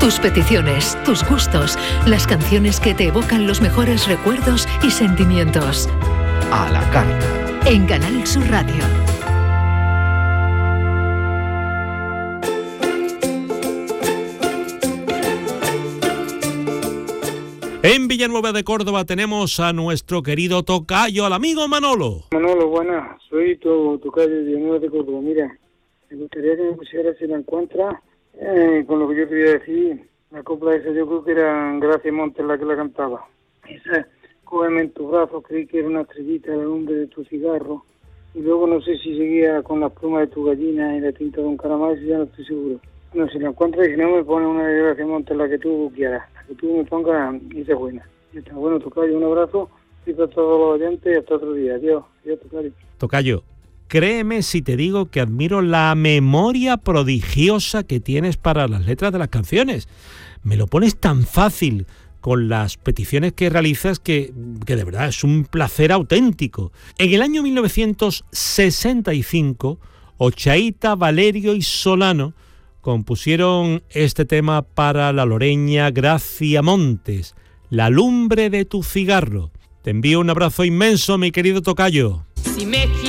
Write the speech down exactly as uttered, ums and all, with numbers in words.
Tus peticiones, tus gustos, las canciones que te evocan los mejores recuerdos y sentimientos. A la carta. En Canal Sur Radio. En Villanueva de Córdoba tenemos a nuestro querido tocayo, al amigo Manolo. Manolo, buenas, soy tu tocayo de Villanueva de Córdoba. Mira, me gustaría que me pusiera, si la encuentras, eh, con lo que yo te voy a decir. La copla esa yo creo que era Gracia Montes la que la cantaba. Esa, cógeme en tus brazos, creí que era una estrellita de la lumbre de tu cigarro. Y luego no sé si seguía con las plumas de tu gallina y la tinta de un caramelo, ya no estoy seguro. No, si la encuentras, y si no me pones una de Gracia Montes la que tú quieras. Que tú me pongas y sea buena. Y está bueno, tocayo, un abrazo y para todos los oyentes y hasta otro día. Adiós, adiós, tocayo. Tocayo, créeme si te digo que admiro la memoria prodigiosa que tienes para las letras de las canciones. Me lo pones tan fácil con las peticiones que realizas que, que de verdad es un placer auténtico. En el año mil novecientos sesenta y cinco, Ochaíta, Valerio y Solano compusieron este tema para la loreña Gracia Montes, La lumbre de tu cigarro. Te envío un abrazo inmenso, mi querido tocayo. Si me